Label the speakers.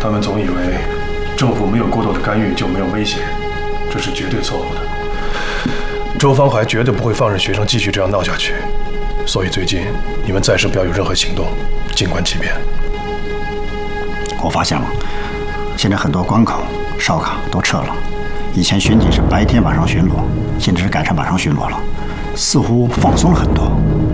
Speaker 1: 他们总以为政府没有过多的干预就没有危险，这是绝对错误的。周方怀绝对不会放任学生继续这样闹下去，所以最近你们暂时不要有任何行动，静观其变。
Speaker 2: 我发现了，现在很多关口、哨卡都撤了，以前巡警是白天晚上巡逻，现在是改成晚上巡逻了，似乎放松了很多。